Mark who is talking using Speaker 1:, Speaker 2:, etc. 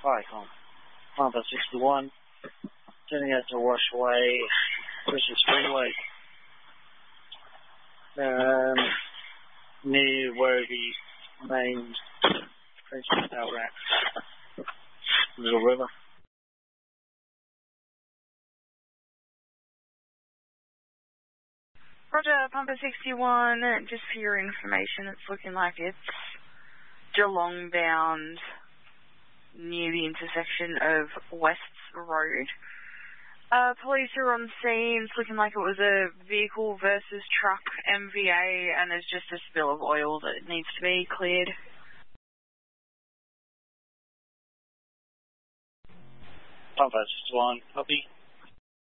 Speaker 1: Hi, Pampa 61. Turning out to Washaway, Christian Springway. Near where the main Christian Power Rack, Little River.
Speaker 2: Roger, Pampa 61, just for your information, it's looking like it's Geelong bound near the intersection of Wests Road. Police are on scene. It's looking like it was a vehicle versus truck MVA, and there's just a spill of oil that needs to be cleared.
Speaker 1: Pampa 61, copy.